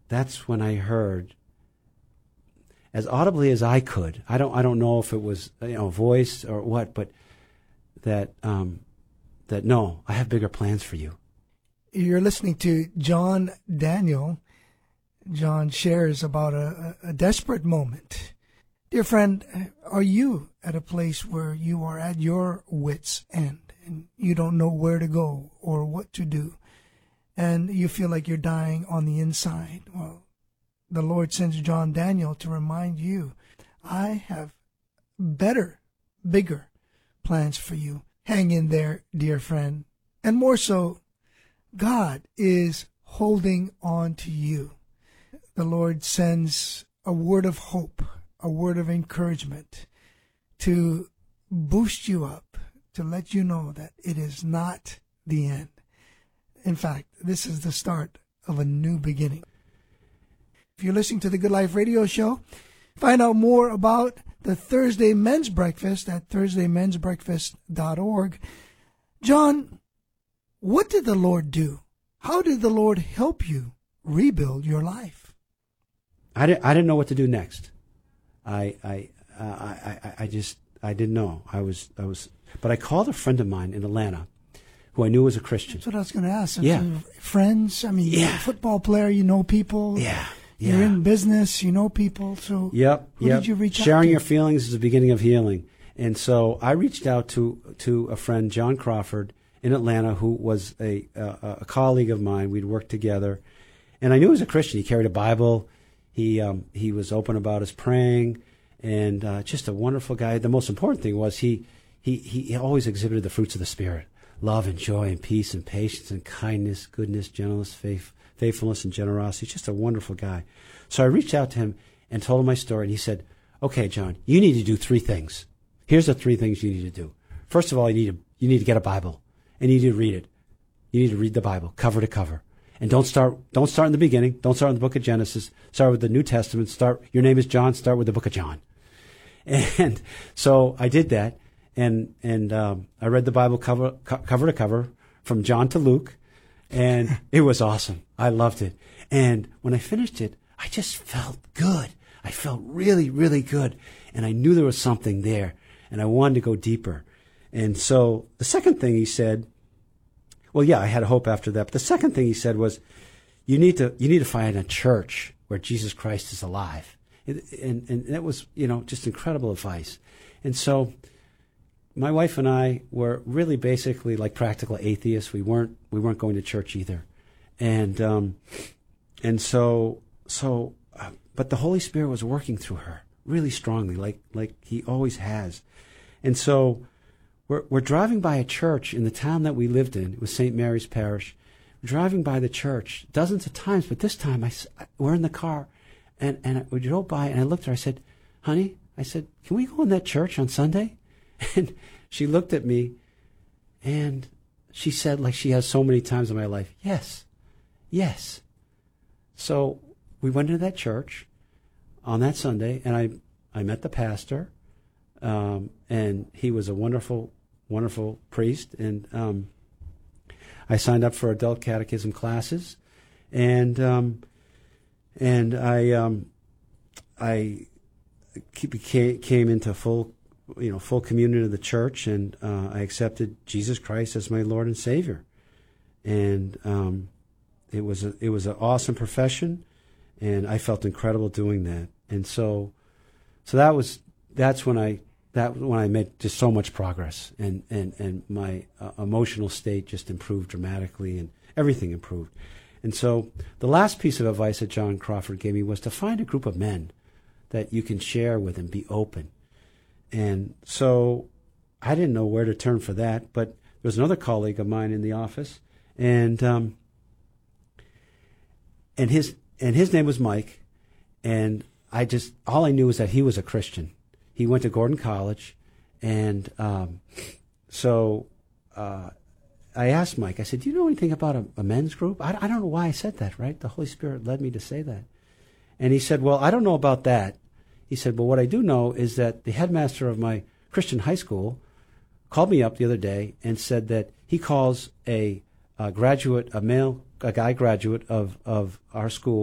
that's when I heard, as audibly as I could. I don't know if it was voice or what, but that no, I have bigger plans for you. You're listening to John Daniel. John shares about a desperate moment. Dear friend, are you at a place where you are at your wit's end and you don't know where to go or what to do, and you feel like you're dying on the inside? Well, the Lord sends John Daniel to remind you, I have better, bigger plans for you. Hang in there, dear friend. And more so, God is holding on to you. The Lord sends a word of hope, a word of encouragement to boost you up, to let you know that it is not the end. In fact, this is the start of a new beginning. If you're listening to the Good Life Radio Show, find out more about the Thursday Men's Breakfast at thursdaymensbreakfast.org. John, what did the Lord do? How did the Lord help you rebuild your life? I didn't know what to do next. I didn't know. But I called a friend of mine in Atlanta, who I knew was a Christian. That's what I was going to ask. Yeah. Friends. I mean, you're a football player. You know people. Yeah. You're in business. You know people. So who did you reach out to? Sharing your feelings is the beginning of healing. And so I reached out to a friend, John Crawford, in Atlanta, who was a colleague of mine. We'd worked together, and I knew he was a Christian. He carried a Bible. He was open about his praying, and just a wonderful guy. The most important thing was he always exhibited the fruits of the Spirit: love and joy and peace and patience and kindness, goodness, gentleness, faithfulness and generosity. Just a wonderful guy. So I reached out to him and told him my story, and he said, "Okay, John, you need to do 3 things. Here's the 3 things you need to do. First of all, you need to get a Bible, and you need to read it. You need to read the Bible cover to cover." And don't start in the beginning. Don't start in the book of Genesis. Start with the New Testament. Your name is John. Start with the book of John. And so I did that, and I read the Bible cover to cover from John to Luke, and it was awesome. I loved it. And when I finished it, I just felt good. I felt really, really good, and I knew there was something there, and I wanted to go deeper. And so the second thing he said. Well, yeah, I had hope after that. But the second thing he said was, you need to find a church where Jesus Christ is alive. And that was, just incredible advice. And so my wife and I were really basically like practical atheists. We weren't going to church either. And so but the Holy Spirit was working through her really strongly, like he always has. And so We're driving by a church in the town that we lived in. It was St. Mary's Parish. We're driving by the church dozens of times, but this time we're in the car, and we drove by, and I looked at her. I said, "Honey," I said, "can we go in that church on Sunday?" And she looked at me, and she said, like she has so many times in my life, "Yes, yes." So we went into that church on that Sunday, and I met the pastor, and he was a wonderful priest, and I signed up for adult catechism classes, and I came into full communion of the church, and I accepted Jesus Christ as my Lord and Savior, and it was an awesome profession, and I felt incredible doing that, and so that's when I made just so much progress, and my emotional state just improved dramatically, and everything improved. And so the last piece of advice that John Crawford gave me was to find a group of men that you can share with and be open. And so I didn't know where to turn for that, but there was another colleague of mine in the office, and his name was Mike, and all I knew was that he was a Christian. He went to Gordon College, and so I asked Mike, I said, "Do you know anything about a men's group?" I don't know why I said that, right? The Holy Spirit led me to say that. And he said, "Well, I don't know about that." He said, "But what I do know is that the headmaster of my Christian high school called me up the other day and said that he calls a guy graduate of our school